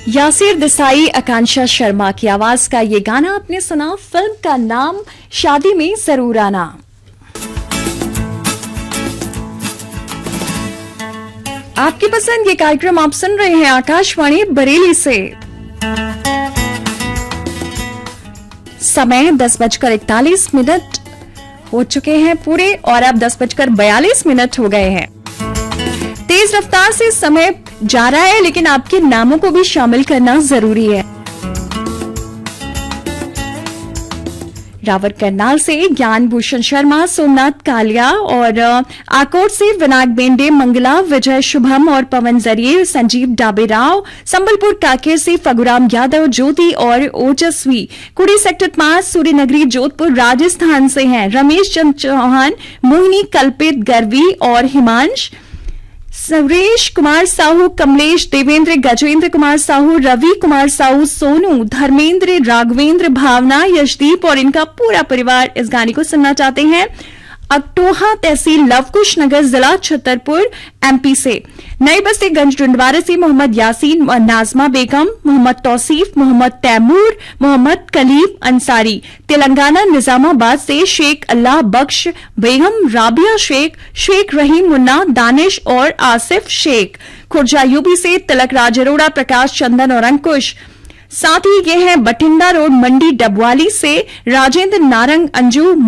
यासिर देसाई, आकांक्षा शर्मा की आवाज का ये गाना आपने सुना। फिल्म का नाम शादी में जरूर आना। आपकी पसंद ये कार्यक्रम आप सुन रहे हैं आकाशवाणी बरेली से। समय 10:41 हो चुके हैं पूरे और अब 10:42 हो गए हैं। तेज रफ्तार से समय जा रहा है, लेकिन आपके नामों को भी शामिल करना जरूरी है। रावर करनाल से ज्ञान भूषण शर्मा, सोमनाथ कालिया और आकोट से विनायक बेंडे, मंगला, विजय शुभम और पवन जरिए, संजीव डाबेराव, संबलपुर काकेर से फगुराम यादव, ज्योति और ओजस्वी, कुड़ी सेक्टर 5, सूर्यनगरी जोधपुर राजस्थान से हैं। रमेश चंद्र चौहान, मोहिनी, कल्पित, गर्वी और हिमांश, सुरेश कुमार साहू, कमलेश, देवेंद्र, गजेंद्र कुमार साहू, रवि कुमार साहू, सोनू, धर्मेंद्र, राघवेंद्र, भावना, यशदीप और इनका पूरा परिवार इस गाने को सुनना चाहते हैं। अकटोहा तहसील लवकुश नगर, जिला छतरपुर, एमपी से। नई बस्ती गंज डुंडवारा से मोहम्मद यासीन, नाजमा बेगम, मोहम्मद तौसीफ, मोहम्मद तैमूर, मोहम्मद कलीम अंसारी। तेलंगाना निजामाबाद से शेख अल्लाह बख्श बेगम, राबिया शेख, शेख रहीम मुन्ना, दानिश और आसिफ शेख। खुर्जा यूपी से तिलक राज अरोड़ा, प्रकाश चंदन और अंकुश। साथ ही ये हैं बठिंडा रोड मंडी डबवाली से राजेंद्र नारंग, अंजू